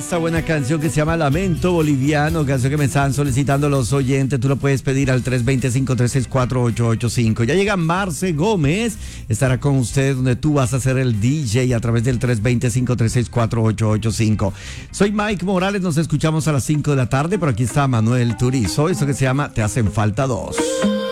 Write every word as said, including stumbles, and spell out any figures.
esta buena canción que se llama Lamento Boliviano, canción que me están solicitando los oyentes. Tú lo puedes pedir al tres dos cinco, tres seis cuatro, ocho ocho cinco. Ya llega Marce Gómez, estará con usted donde tú vas a ser el D J a través del tres dos cinco, tres seis cuatro, ocho ocho cinco. Soy Mike Morales, nos escuchamos a las cinco de la tarde, pero aquí está Manuel Turizo, eso que se llama Te hacen falta dos.